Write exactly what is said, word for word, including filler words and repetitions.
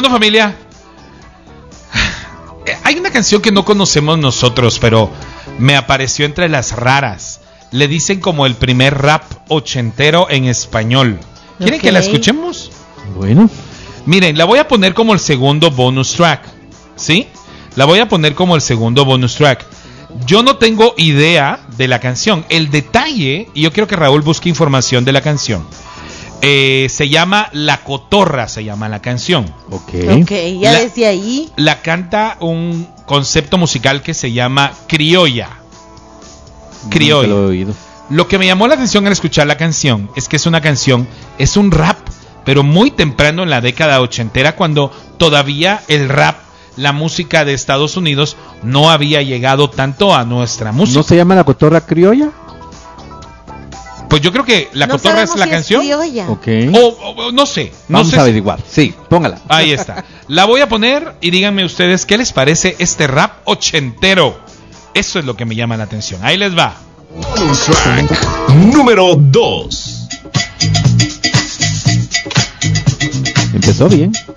Bueno, familia, hay una canción que no conocemos nosotros, pero me apareció entre las raras. Le dicen como el primer rap ochentero en español. ¿Quieren okay. que la escuchemos? Bueno. Miren, la voy a poner como el segundo bonus track, ¿sí? La voy a poner como el segundo bonus track. Yo no tengo idea de la canción. El detalle, y yo quiero que Raúl busque información de la canción. Eh, se llama La Cotorra, se llama la canción. Ok. Ok, ya la, desde ahí. La canta un concepto musical que se llama criolla. Criolla. Nunca lo he oído. Lo que me llamó la atención al escuchar la canción es que es una canción, es un rap, pero muy temprano en la década ochentera, cuando todavía el rap, la música de Estados Unidos, no había llegado tanto a nuestra música. ¿No se llama La Cotorra Criolla? Pues yo creo que La no Cotorra es la si canción. Es okay. o, o, o no sé. No Vamos sé a averiguar. Si... Sí, póngala. Ahí está. La voy a poner y díganme ustedes qué les parece este rap ochentero. Eso es lo que me llama la atención. Ahí les va. Bonus track número dos. Empezó bien.